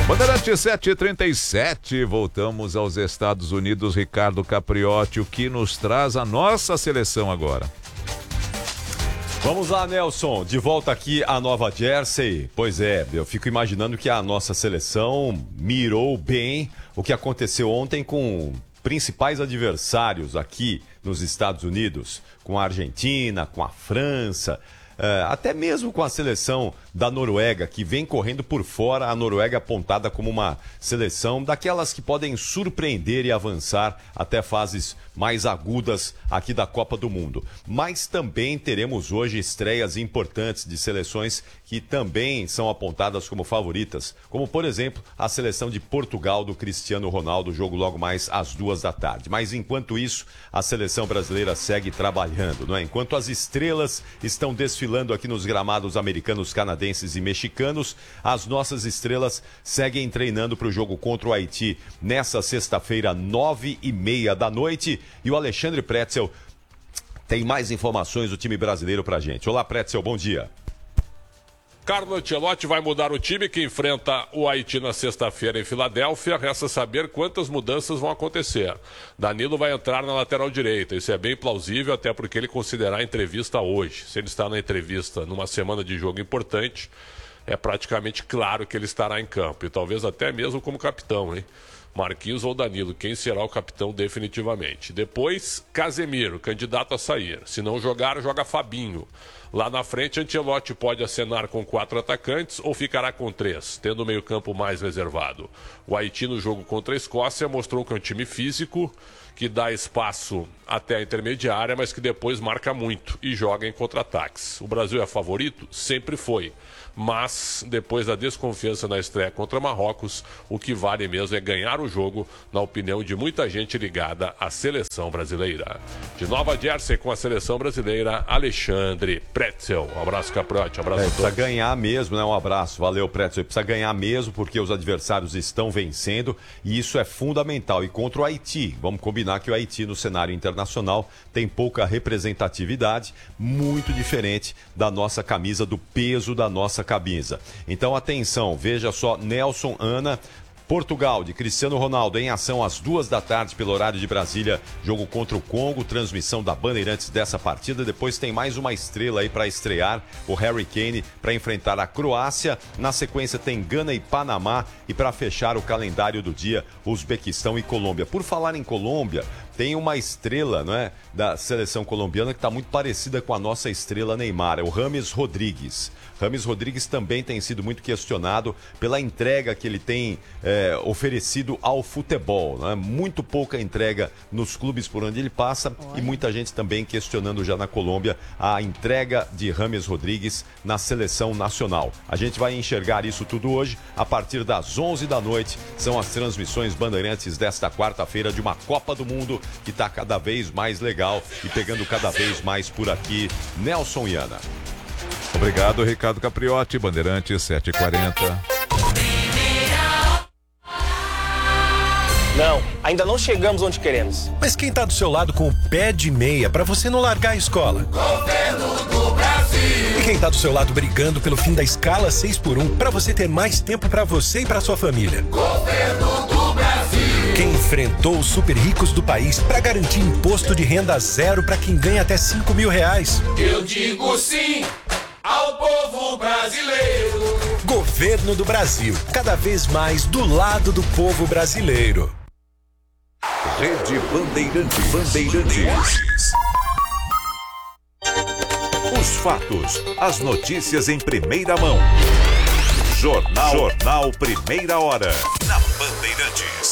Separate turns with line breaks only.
Bandeirante 7h37, voltamos aos Estados Unidos. Ricardo Capriotti, o que nos traz a nossa seleção agora?
Vamos lá, Nelson, de volta aqui à Nova Jersey. Pois é, eu fico imaginando que a nossa seleção mirou bem o que aconteceu ontem com principais adversários aqui nos Estados Unidos, com a Argentina, com a França, até mesmo com a seleção da Noruega, que vem correndo por fora, a Noruega apontada como uma seleção daquelas que podem surpreender e avançar até fases mais agudas aqui da Copa do Mundo. Mas também teremos hoje estreias importantes de seleções que também são apontadas como favoritas, como por exemplo a seleção de Portugal do Cristiano Ronaldo, jogo logo mais às 14h. Mas enquanto isso, a seleção brasileira segue trabalhando, não é? Enquanto as estrelas estão desfilando aqui nos gramados americanos, canadenses e mexicanos, as nossas estrelas seguem treinando para o jogo contra o Haiti nessa sexta-feira, 9h30 da noite. E o Alexandre Pretzel tem mais informações do time brasileiro para a gente. Olá, Pretzel, bom dia.
Carlo Ancelotti vai mudar o time que enfrenta o Haiti na sexta-feira em Filadélfia. Resta saber quantas mudanças vão acontecer. Danilo vai entrar na lateral direita. Isso é bem plausível, até porque ele considerará a entrevista hoje. Se ele está na entrevista numa semana de jogo importante, é praticamente claro que ele estará em campo. E talvez até mesmo como capitão, hein? Marquinhos ou Danilo, quem será o capitão definitivamente. Depois, Casemiro, candidato a sair. Se não jogar, joga Fabinho. Lá na frente, Ancelotti pode acenar com 4 atacantes ou ficará com 3, tendo o meio-campo mais reservado. O Haiti, no jogo contra a Escócia, mostrou que é um time físico, que dá espaço até a intermediária, mas que depois marca muito e joga em contra-ataques. O Brasil é favorito? Sempre foi. Mas, depois da desconfiança na estreia contra Marrocos, o que vale mesmo é ganhar o jogo, na opinião de muita gente ligada à seleção brasileira. De Nova Jersey com a seleção brasileira, Alexandre Pretzel. Um abraço, Capriotti. Um abraço a todos.
Precisa ganhar mesmo, né? Um abraço. Valeu, Pretzel. Precisa ganhar mesmo porque os adversários estão vencendo e isso é fundamental. E contra o Haiti, vamos combinar que o Haiti no cenário internacional tem pouca representatividade, muito diferente da nossa camisa, do peso da nossa camisa. Então, atenção, veja só, Nelson, Ana, Portugal, de Cristiano Ronaldo, em ação às 14h pelo horário de Brasília, jogo contra o Congo, transmissão da Bandeirantes dessa partida. Depois tem mais uma estrela aí para estrear, o Harry Kane, para enfrentar a Croácia. Na sequência tem Gana e Panamá e para fechar o calendário do dia, Uzbequistão e Colômbia. Por falar em Colômbia, tem uma estrela, não é, da seleção colombiana que está muito parecida com a nossa estrela Neymar, é o James Rodrigues. James Rodrigues também tem sido muito questionado pela entrega que ele tem oferecido ao futebol, né? Muito pouca entrega nos clubes por onde ele passa. E muita gente também questionando já na Colômbia a entrega de James Rodrigues na seleção nacional. A gente vai enxergar isso tudo hoje a partir das 11 da noite. São as transmissões Bandeirantes desta quarta-feira de uma Copa do Mundo que está cada vez mais legal e pegando cada vez mais por aqui. Nelson e Ana.
Obrigado, Ricardo Capriotti, Bandeirante 7h40.
Não, ainda não chegamos onde queremos.
Mas quem tá do seu lado com o pé de meia pra você não largar a escola?
Governo do Brasil.
E quem tá do seu lado brigando pelo fim da escala 6x1 pra você ter mais tempo pra você e pra sua família?
Governo do Brasil.
Quem enfrentou os super ricos do país pra garantir imposto de renda zero pra quem ganha até R$5.000?
Eu digo sim ao povo brasileiro.
Governo do Brasil, cada vez mais do lado do povo brasileiro.
Rede Bandeirantes. Os fatos, as notícias em primeira mão. Jornal Primeira Hora. Na Bandeirantes.